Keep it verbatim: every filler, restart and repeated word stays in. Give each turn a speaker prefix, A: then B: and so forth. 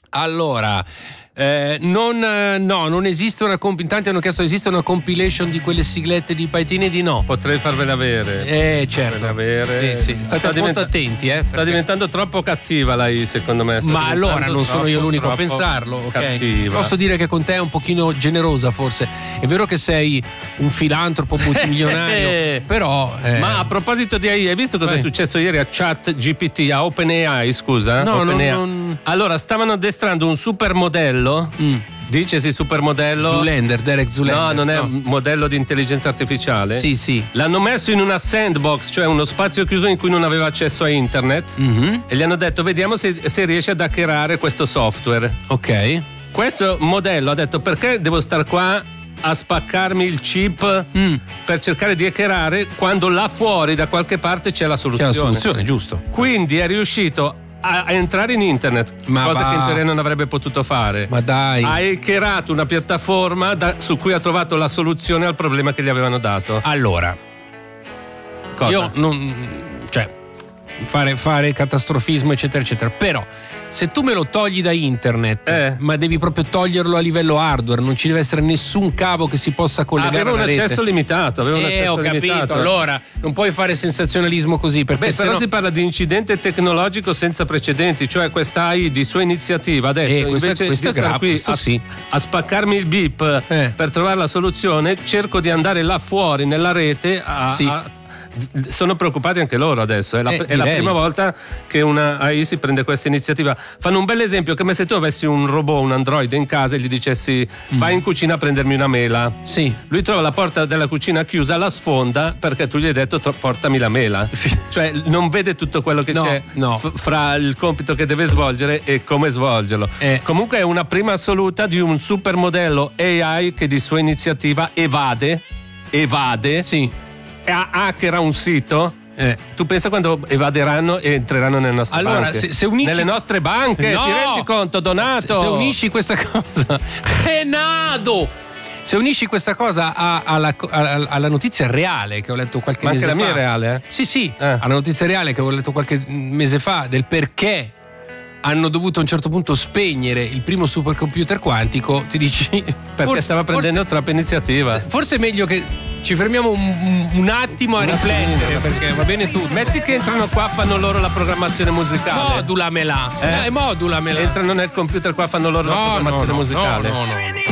A: Allora, eh, non, no, non esiste una comp- in tanti hanno chiesto esiste una compilation di quelle siglette di Paitini, di no.
B: Potrei farvela avere.
A: Eh, certo.
B: Avere.
A: Sì, sì. State molto
B: diventa-
A: attenti, eh.
B: Sta
A: perché...
B: diventando troppo cattiva lei, secondo me. Sta
A: Ma allora non sono io l'unico a
B: troppo
A: pensarlo, ok?
B: Cattiva.
A: Posso dire che con te è un pochino generosa, forse. È vero che sei un filantropo multimilionario, però. Eh...
B: Ma a proposito di A I, hai visto cosa
A: Vai.
B: è successo ieri a ChatGPT, a OpenAI, scusa?
A: No, non,
B: OpenAI.
A: non...
B: Allora, stavano addestrando un supermodello.
A: Mm.
B: Dicesi supermodello.
A: Zulander, Derek Zulander.
B: No, non è
A: no.
B: un modello di intelligenza artificiale.
A: Sì, sì.
B: L'hanno messo in una sandbox, cioè uno spazio chiuso in cui non aveva accesso a internet.
A: Mm-hmm.
B: E gli hanno detto: vediamo se, se riesce ad hackerare questo software.
A: Ok.
B: Questo modello ha detto: perché devo star qua a spaccarmi il chip
A: Mm.
B: per cercare di hackerare quando là fuori da qualche parte c'è la
A: C'è
B: soluzione.
A: la soluzione, giusto.
B: Quindi è riuscito a, a entrare in internet,
A: Ma
B: cosa
A: va.
B: che in teoria non avrebbe potuto fare.
A: Ma dai.
B: Ha hackerato una piattaforma da, su cui ha trovato la soluzione al problema che gli avevano dato.
A: Allora,
B: Cosa?
A: io non. Cioè, fare, fare catastrofismo, eccetera, eccetera. Però, se tu me lo togli da internet,
B: Eh.
A: ma devi proprio toglierlo a livello hardware, non ci deve essere nessun cavo che si possa collegare
B: Aveva un
A: alla rete.
B: accesso limitato. Aveva un
A: Eh,
B: accesso
A: ho capito.
B: limitato.
A: Allora, non puoi fare sensazionalismo così, perché
B: Beh, però
A: sennò-
B: si parla di incidente tecnologico senza precedenti, cioè questa A I di sua iniziativa ha detto
A: Eh, questo-
B: invece
A: questo
B: di
A: è
B: star
A: grave,
B: qui
A: questo
B: a,
A: sì.
B: a spaccarmi il bip
A: Eh.
B: per trovare la soluzione, cerco di andare là fuori nella rete a,
A: Sì.
B: a- d- sono preoccupati anche loro adesso. È la,
A: Eh,
B: è la
A: direi.
B: prima volta che una A I si prende questa iniziativa. Fanno un bel esempio, come se tu avessi un robot, un androide in casa e gli dicessi vai in cucina a prendermi una mela.
A: Sì.
B: Lui trova la porta della cucina chiusa, la sfonda perché tu gli hai detto tro- portami la mela.
A: Sì.
B: Cioè non vede tutto quello che
A: No,
B: c'è
A: no.
B: f- fra il compito che deve svolgere e come svolgerlo.
A: Eh.
B: Comunque è una prima assoluta di un supermodello A I che di sua iniziativa evade, evade,
A: Sì.
B: e ha- hackera un sito.
A: Eh.
B: Tu pensa quando evaderanno e entreranno nelle nostre
A: Allora,
B: banche?
A: se- se unisci-
B: Nelle nostre banche,
A: No!
B: ti rendi conto, Donato?
A: Se, se unisci questa cosa, Genado! Se unisci questa cosa a- alla, a- alla notizia reale che ho letto qualche
B: Ma anche
A: mese
B: la
A: fa.
B: mia è reale, eh?
A: Sì, sì,
B: Eh.
A: alla notizia reale che ho letto qualche mese fa del perché hanno dovuto a un certo punto spegnere il primo supercomputer quantico, ti dici
B: Perché
A: forse-
B: stava prendendo
A: forse,
B: troppa iniziativa.
A: forse è meglio che ci fermiamo un, un- un attimo a riflettere, perché va bene tutto.
B: Metti che entrano qua, fanno loro la programmazione musicale.
A: Modulamela,
B: Eh?
A: eh, modulamela.
B: Entrano nel computer qua, fanno loro la
A: No,
B: programmazione
A: no, no,
B: musicale.
A: no, no, no.